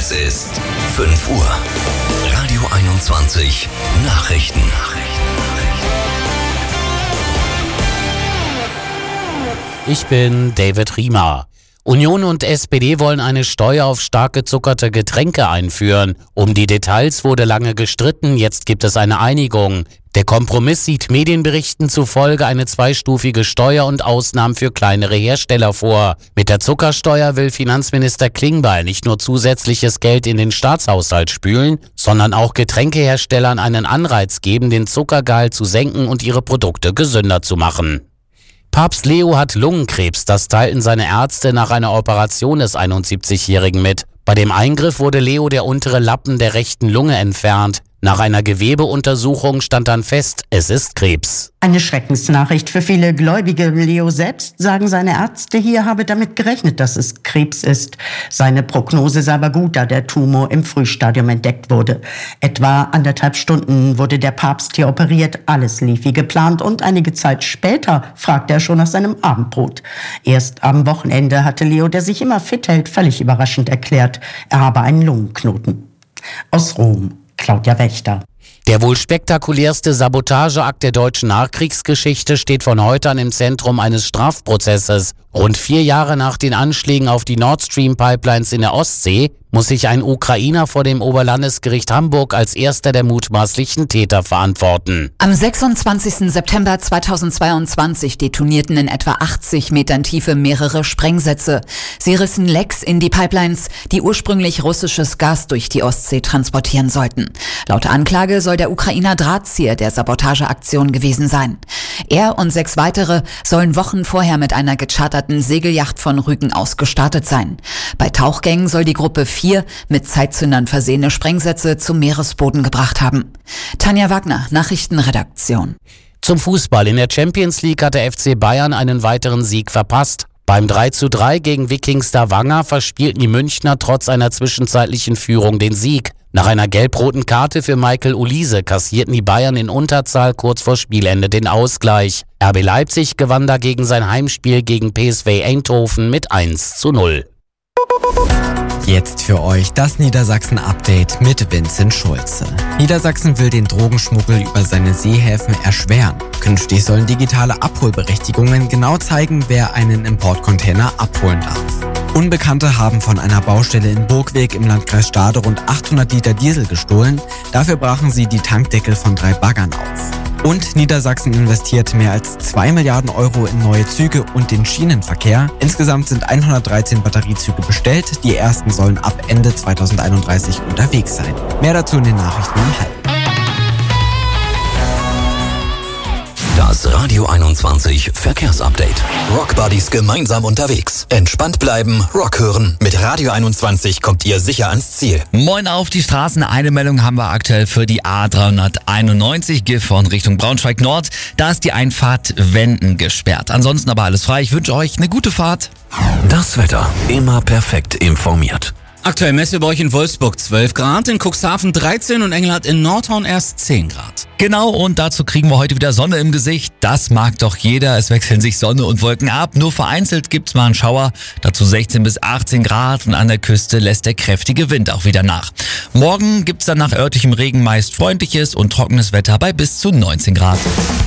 Es ist 5 Uhr. Radio 21 Nachrichten. Ich bin David Riemer. Union und SPD wollen eine Steuer auf stark gezuckerte Getränke einführen. Um die Details wurde lange gestritten, jetzt gibt es eine Einigung. Der Kompromiss sieht Medienberichten zufolge eine zweistufige Steuer und Ausnahmen für kleinere Hersteller vor. Mit der Zuckersteuer will Finanzminister Klingbeil nicht nur zusätzliches Geld in den Staatshaushalt spülen, sondern auch Getränkeherstellern einen Anreiz geben, den Zuckergehalt zu senken und ihre Produkte gesünder zu machen. Papst Leo hat Lungenkrebs, das teilten seine Ärzte nach einer Operation des 71-Jährigen mit. Bei dem Eingriff wurde Leo der untere Lappen der rechten Lunge entfernt. Nach einer Gewebeuntersuchung stand dann fest, es ist Krebs. Eine Schreckensnachricht für viele Gläubige. Leo selbst, sagen seine Ärzte hier, habe damit gerechnet, dass es Krebs ist. Seine Prognose sei aber gut, da der Tumor im Frühstadium entdeckt wurde. Etwa 1,5 Stunden wurde der Papst hier operiert. Alles lief wie geplant und einige Zeit später fragte er schon nach seinem Abendbrot. Erst am Wochenende hatte Leo, der sich immer fit hält, völlig überraschend erklärt, er habe einen Lungenknoten. Aus Rom, Claudia Wächter. Der wohl spektakulärste Sabotageakt der deutschen Nachkriegsgeschichte steht von heute an im Zentrum eines Strafprozesses. Rund 4 Jahre nach den Anschlägen auf die Nord Stream Pipelines in der Ostsee muss sich ein Ukrainer vor dem Oberlandesgericht Hamburg als erster der mutmaßlichen Täter verantworten. Am 26. September 2022 detonierten in etwa 80 Metern Tiefe mehrere Sprengsätze. Sie rissen Lecks in die Pipelines, die ursprünglich russisches Gas durch die Ostsee transportieren sollten. Laut Anklage soll der Ukrainer Drahtzieher der Sabotageaktion gewesen sein. Er und 6 weitere sollen Wochen vorher mit einer gecharterten Segelyacht von Rügen aus gestartet sein. Bei Tauchgängen soll die Gruppe 4 mit Zeitzündern versehene Sprengsätze zum Meeresboden gebracht haben. Tanja Wagner, Nachrichtenredaktion. Zum Fußball. In der Champions League hat der FC Bayern einen weiteren Sieg verpasst. Beim 3:3 gegen Viking Stavanger verspielten die Münchner trotz einer zwischenzeitlichen Führung den Sieg. Nach einer gelb-roten Karte für Michael Olise kassierten die Bayern in Unterzahl kurz vor Spielende den Ausgleich. RB Leipzig gewann dagegen sein Heimspiel gegen PSV Eindhoven mit 1:0. Jetzt für euch das Niedersachsen-Update mit Vincent Schulze. Niedersachsen will den Drogenschmuggel über seine Seehäfen erschweren. Künftig sollen digitale Abholberechtigungen genau zeigen, wer einen Importcontainer abholen darf. Unbekannte haben von einer Baustelle in Burgweg im Landkreis Stade rund 800 Liter Diesel gestohlen. Dafür brachen sie die Tankdeckel von 3 Baggern auf. Und Niedersachsen investiert mehr als 2 Milliarden Euro in neue Züge und den Schienenverkehr. Insgesamt sind 113 Batteriezüge bestellt. Die ersten sollen ab Ende 2031 unterwegs sein. Mehr dazu in den Nachrichten um 12:30. Das Radio 21 Verkehrsupdate. Rockbuddies gemeinsam unterwegs. Entspannt bleiben, Rock hören. Mit Radio 21 kommt ihr sicher ans Ziel. Moin auf die Straßen. Eine Meldung haben wir aktuell für die A391 Gifhorn Richtung Braunschweig Nord. Da ist die Einfahrt Wenden gesperrt. Ansonsten aber alles frei. Ich wünsche euch eine gute Fahrt. Das Wetter immer perfekt informiert. Aktuell messen wir bei euch in Wolfsburg 12 Grad, in Cuxhaven 13 und Engelhardt in Nordhorn erst 10 Grad. Genau, und dazu kriegen wir heute wieder Sonne im Gesicht. Das mag doch jeder. Es wechseln sich Sonne und Wolken ab. Nur vereinzelt gibt's mal einen Schauer. Dazu 16 bis 18 Grad und an der Küste lässt der kräftige Wind auch wieder nach. Morgen gibt's dann nach örtlichem Regen meist freundliches und trockenes Wetter bei bis zu 19 Grad.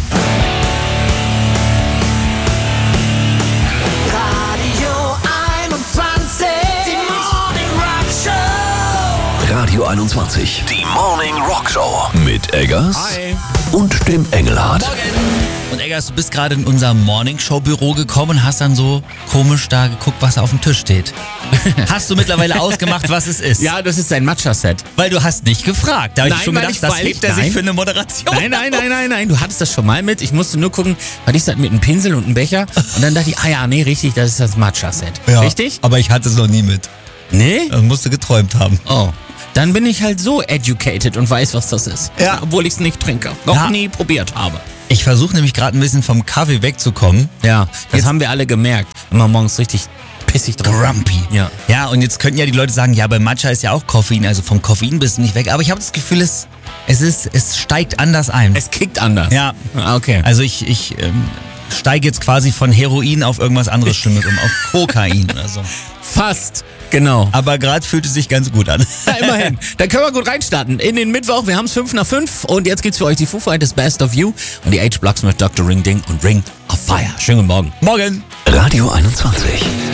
Radio 21, die Morning Rock Show mit Eggers und dem Engelhardt. Morgen. Und Eggers, du bist gerade in unser Morning Show Büro gekommen und hast dann so komisch da geguckt, was auf dem Tisch steht. Hast du mittlerweile ausgemacht, was es ist? Ja, das ist ein Matcha-Set. Weil du hast nicht gefragt. Da habe ich schon gedacht, das hebt er sich für eine Moderation. Nein. Du hattest das schon mal mit. Ich musste nur gucken, was ist das mit einem Pinsel und einem Becher? Und dann dachte ich, nee, richtig, das ist das Matcha-Set. Ja, richtig? Aber ich hatte es noch nie mit. Nee? Das musst du geträumt haben. Oh. Dann bin ich halt so educated und weiß, was das ist. Ja. Obwohl ich es nicht trinke. Noch nie probiert habe. Ich versuche nämlich gerade ein bisschen vom Kaffee wegzukommen. Ja, das haben wir alle gemerkt. Immer morgens richtig pissig drauf. Grumpy. Ja, und jetzt könnten ja die Leute sagen, ja, bei Matcha ist ja auch Koffein, also vom Koffein bist du nicht weg. Aber ich habe das Gefühl, es steigt anders ein. Es kickt anders. Ja. Okay. Also ich steige jetzt quasi von Heroin auf irgendwas anderes Schlimmes auf Kokain oder so. Fast, genau. Aber gerade fühlt es sich ganz gut an. Ja, immerhin. Dann können wir gut reinstarten in den Mittwoch. Wir haben es 5:05 und jetzt gibt's für euch die Foo Fighters Best of You und die H-Blocks mit Dr. Ring Ding und Ring of Fire. Schönen guten Morgen. Morgen. Radio 21.